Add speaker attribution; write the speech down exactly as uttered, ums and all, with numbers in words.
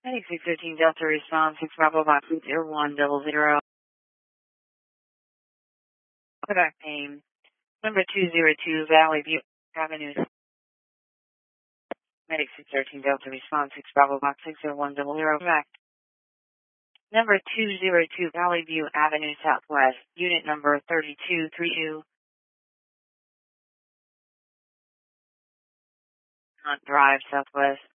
Speaker 1: Medic six thirteen Delta response, six Bravo Box zero one double zero. Quebec name. Number two zero two Valley View Avenue. Medic six thirteen Delta response, six Bravo Box six zero one double zero. Quebec. Number two zero two Valley View Avenue Southwest. Unit number thirty-two thirty-two. Hunt Drive Southwest.